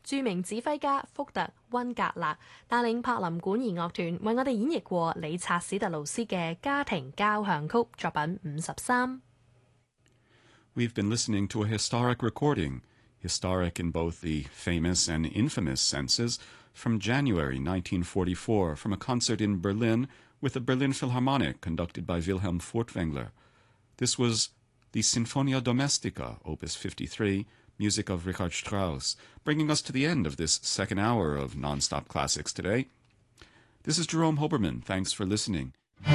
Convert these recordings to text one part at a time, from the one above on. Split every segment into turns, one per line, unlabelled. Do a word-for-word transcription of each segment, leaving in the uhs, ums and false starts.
著名指揮家福特溫格勒帶領柏林管弦樂團為我哋演繹過理察史特勞斯嘅家庭交響曲作品五十三。
We've been listening to a historic recording, historic in both the famous and infamous senses, from January nineteen forty-four, from a concert in Berlin with the Berlin Philharmonic conducted by Wilhelm Furtwängler. This was the Sinfonia Domestica, Opus fifty-three, music of Richard Strauss, bringing us to the end of this second hour of Nonstop Classics today. This is Jerome Hoberman. Thanks for listening.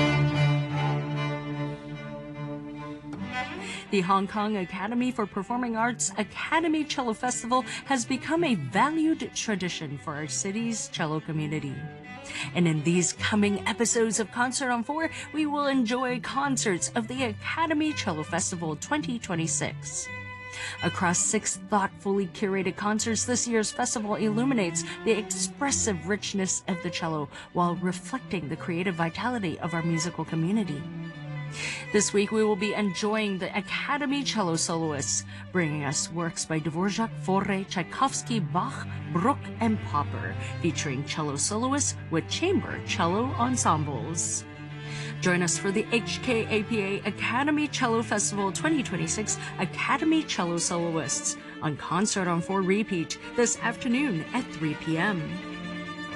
The Hong Kong Academy for Performing Arts Academy Cello Festival has become a valued tradition for our city's cello community. And in these coming episodes of Concert on Four, we will enjoy concerts of the Academy Cello Festival twenty twenty-six. Across six thoughtfully curated concerts, this year's festival illuminates the expressive richness of the cello while reflecting the creative vitality of our musical community. This week, we will be enjoying the Academy Cello Soloists, bringing us works by Dvorak, Fauré, Tchaikovsky, Bach, Bruch, and Popper, featuring cello soloists with chamber cello ensembles. Join us for the H K A P A Academy Cello Festival twenty twenty-six Academy Cello Soloists on Concert on Four Repeat this afternoon at three p.m.